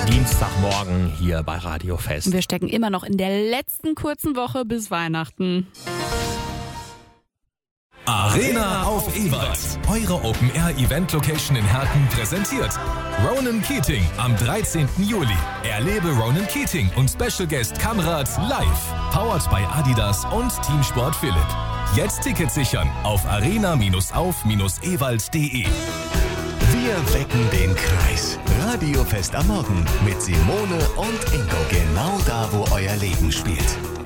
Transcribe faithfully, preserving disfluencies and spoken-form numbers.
Dienstagmorgen hier bei Radio Fest. Wir stecken immer noch in der letzten kurzen Woche bis Weihnachten. Arena auf Ewald. Eure Open-Air-Event-Location in Herten präsentiert Ronan Keating am dreizehnten Juli. Erlebe Ronan Keating und Special Guest Kamrat live. Powered by Adidas und Teamsport Philipp. Jetzt Tickets sichern auf arena auf ewald punkt de. Wir wecken den Kreis. Radio Fest am Morgen mit Simone und Ingo. Genau da, wo euer Leben spielt.